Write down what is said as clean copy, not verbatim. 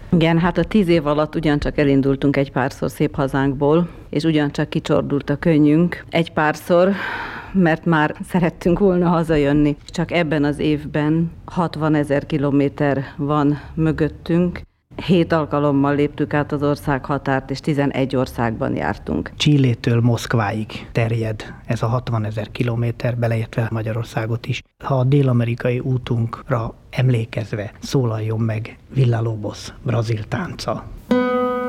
Igen, hát a 10 év alatt ugyancsak elindultunk egy párszor szép hazánkból, és ugyancsak kicsordult a könnyünk egy párszor, mert már szerettünk volna hazajönni. Csak ebben az évben 60 000 kilométer van mögöttünk. 7 alkalommal léptük át az országhatárt, és 11 országban jártunk. Chilétől Moszkváig terjed ez a 60 000 kilométer, beleértve Magyarországot is. Ha a dél-amerikai útunkra emlékezve szólaljon meg Villalobos brazil tánca.